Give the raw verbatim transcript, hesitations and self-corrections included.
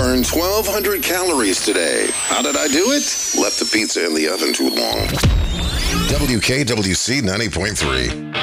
burned twelve hundred calories today. How did I do it? Left the pizza in the oven too long. W K W C ninety point three.